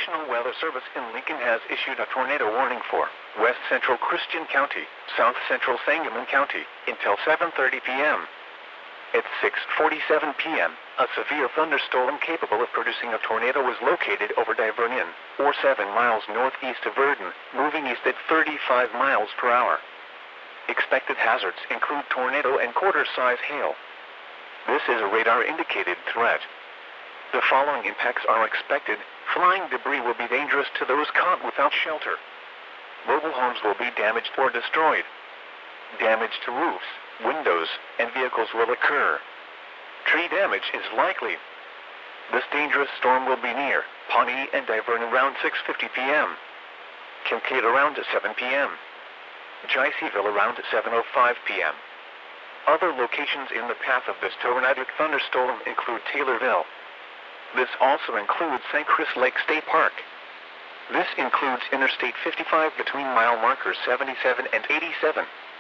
National Weather Service in Lincoln has issued a tornado warning for West Central Christian County, South Central Sangamon County, until 7:30 p.m. At 6:47 p.m., a severe thunderstorm capable of producing a tornado was located over Divernian, or 7 miles northeast of Verdon, moving east at 35 miles per hour. Expected hazards include tornado and quarter-size hail. This is a radar-indicated threat. The following impacts are expected. Flying debris will be dangerous to those caught without shelter. Mobile homes will be damaged or destroyed. Damage to roofs, windows, and vehicles will occur. Tree damage is likely. This dangerous storm will be near Pawnee and Divernon around 6:50 p.m. Kincaid around 7 p.m. Jayceeville around 7:05 p.m. Other locations in the path of this tornadic thunderstorm include Taylorville. This also includes St. Chris Lake State Park. This includes Interstate 55 between mile markers 77 and 87.